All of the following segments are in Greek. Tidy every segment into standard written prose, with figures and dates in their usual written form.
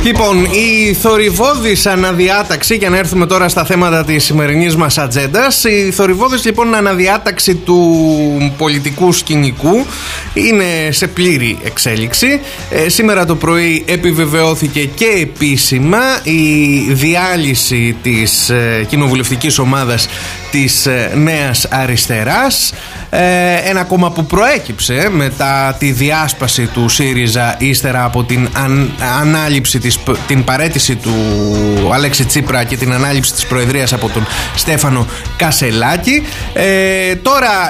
Λοιπόν, η θορυβώδης αναδιάταξη, για να έρθουμε τώρα στα θέματα της σημερινής μας ατζέντας, η θορυβώδης λοιπόν αναδιάταξη του πολιτικού σκηνικού είναι σε πλήρη εξέλιξη. Σήμερα το πρωί επιβεβαιώθηκε και επίσημα η διάλυση της κοινοβουλευτικής ομάδας της Νέας Αριστεράς, ένα κόμμα που προέκυψε μετά τη διάσπαση του ΣΥΡΙΖΑ ύστερα από την ανάληψη την παραίτηση του Αλέξη Τσίπρα και την ανάληψη της προεδρίας από τον Στέφανο Κασελάκη. Τώρα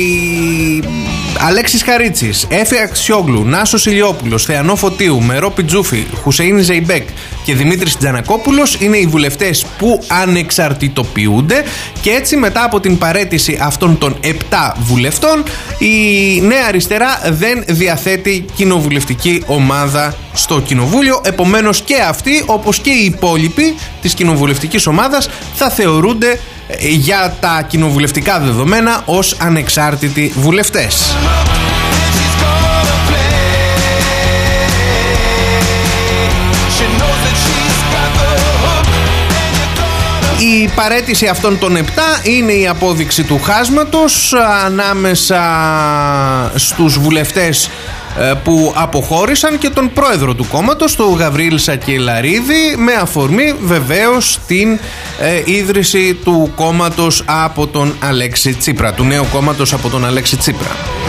Αλέξης Χαρίτσης, Έφη Αξιόγλου, Νάσος Ηλιόπουλος, Θεανό Φωτίου, Μερό Πιτζούφη, Χουσεΐν Ζεϊμπέκ και Δημήτρης Τζανακόπουλος είναι οι βουλευτές που ανεξαρτητοποιούνται, και έτσι μετά από την παραίτηση αυτών των 7 βουλευτών η Νέα Αριστερά δεν διαθέτει κοινοβουλευτική ομάδα στο κοινοβούλιο. Επομένως και αυτοί, όπως και οι υπόλοιποι της κοινοβουλευτικής ομάδας, θα θεωρούνται για τα κοινοβουλευτικά δεδομένα ως ανεξάρτητοι βουλευτές. Η παραίτηση αυτών των 7 είναι η απόδειξη του χάσματος ανάμεσα στους βουλευτές που αποχώρησαν και τον πρόεδρο του κόμματος, τον Γαβρίλ Σακελαρίδη, με αφορμή βεβαίως την ίδρυση του κόμματος από τον Αλέξη Τσίπρα, του νέου κόμματος από τον Αλέξη Τσίπρα.